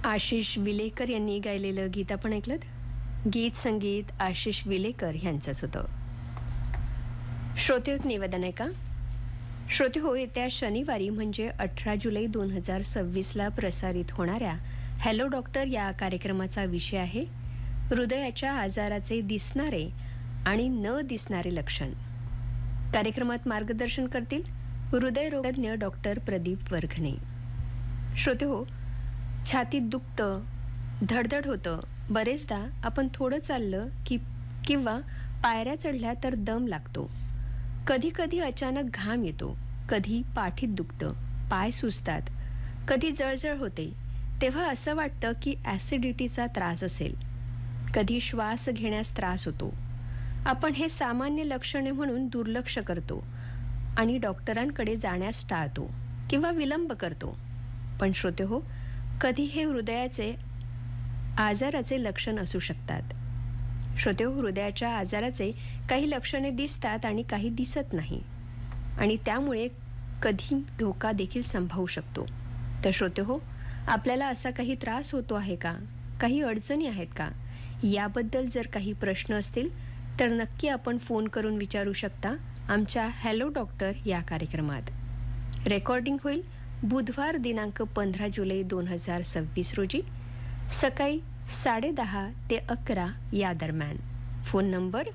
आशिष विलेकर यांनी गायलेलं गीत आपण ऐकलंत. गीत संगीत आशिष विलेकर यांचंच होतं. श्रोते एक निवेदन आहे का? श्रोते हो, येत्या शनिवारी म्हणजे 18 जुलै 2026ला प्रसारित होणाऱ्या हॅलो डॉक्टर या कार्यक्रमाचा विषय आहे हृदयाच्या आजाराचे दिसणारे आणि न दिसणारे लक्षण. कार्यक्रमात मार्गदर्शन करतील हृदयरोगतज्ञ डॉक्टर प्रदीप वरघने. श्रोते हो, छातीत दुखतं, धडधड होतं, बरेचदा आपण थोडं चाललं किंवा पायऱ्या चढल्या तर दम लागतो. कधी कधी अचानक घाम येतो, कधी पाठीत दुखतं, पाय सुजतात, कधी जळजळ होते. तेव्हा असं वाटतं की ॲसिडिटीचा त्रास असेल. कधी श्वास घेण्यास त्रास होतो. आपण हे सामान्य लक्षणे म्हणून दुर्लक्ष करतो आणि डॉक्टरांकडे जाण्यास टाळतो किंवा विलंब करतो. पण श्रोते हो, कधी हे हृदयाचे आजाराचे लक्षण असू शकतात. श्रोते हो, हृदयाच्या आजाराचे काही लक्षणे दिसतात आणि काही दिसत नाही आणि त्यामुळे कधी धोका देखील संभवू शकतो. तर श्रोते हो, आपल्याला असा काही त्रास होतो आहे का? काही अडचणी आहेत का? याबद्दल जर काही प्रश्न असतील तर नक्की आपण फोन करून विचारू शकता आमच्या हॅलो डॉक्टर या कार्यक्रमात. रेकॉर्डिंग होईल बुधवार दिनांक 15 जुलै 2026 रोजी सकाळी 10:30 ते 11 या दरम्यान. Phone number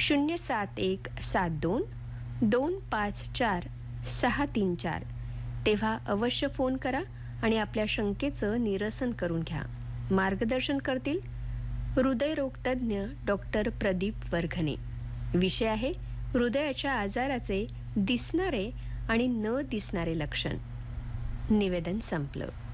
07172 254 634. तेव्हा अवश्य फोन करा आणि आपल्या शंकेचं निरसन करून घ्या. मार्गदर्शन करतील हृदयरोगतज्ञ डॉक्टर प्रदीप वरघने. विषय आहे हृदयाच्या आजाराचे दिसणारे आणि न दिसणारे लक्षण. निवेदन संपलं.